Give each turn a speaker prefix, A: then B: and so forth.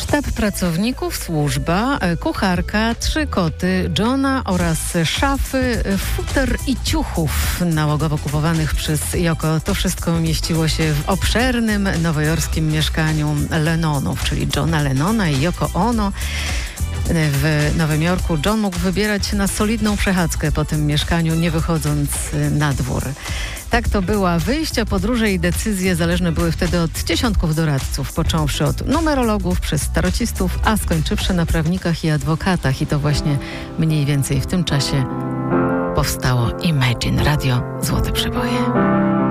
A: Sztab pracowników, służba, kucharka, 3 koty, Johna oraz szafy, futer i ciuchów nałogowo kupowanych przez Yoko. To wszystko mieściło się w obszernym nowojorskim mieszkaniu Lennonów, czyli Johna Lennona i Yoko Ono. W Nowym Jorku John mógł wybierać się na solidną przechadzkę po tym mieszkaniu, nie wychodząc na dwór. Tak to była. Wyjścia, podróże i decyzje zależne były wtedy od dziesiątków doradców, począwszy od numerologów, przez starocistów, a skończywszy na prawnikach i adwokatach. I to właśnie mniej więcej w tym czasie powstało Imagine Radio Złote Przeboje.